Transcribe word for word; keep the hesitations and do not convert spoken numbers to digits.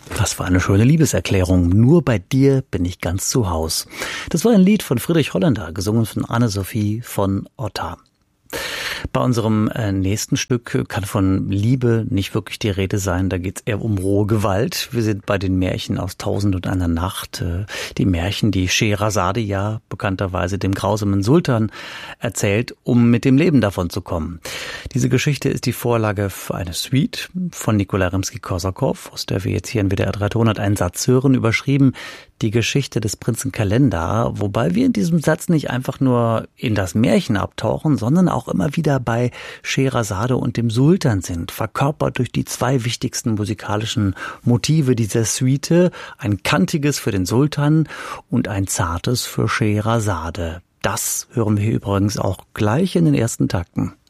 Was für eine schöne Liebeserklärung. Nur bei dir bin ich ganz zu Haus. Das war ein Lied von Friedrich Holländer, gesungen von Anne-Sophie von Otter. Bei unserem nächsten Stück kann von Liebe nicht wirklich die Rede sein. Da geht es eher um rohe Gewalt. Wir sind bei den Märchen aus Tausend und einer Nacht. Die Märchen, die Scheherazade ja bekannterweise dem grausamen Sultan erzählt, um mit dem Leben davon zu kommen. Diese Geschichte ist die Vorlage für eine Suite von Nikolai Rimsky-Korsakow, aus der wir jetzt hier in W D R drei einen Satz hören, überschrieben die Geschichte des Prinzen Kalendar, wobei wir in diesem Satz nicht einfach nur in das Märchen abtauchen, sondern auch immer wieder bei Scheherazade und dem Sultan sind, verkörpert durch die zwei wichtigsten musikalischen Motive dieser Suite, ein kantiges für den Sultan und ein zartes für Scheherazade. Das hören wir hier übrigens auch gleich in den ersten Takten.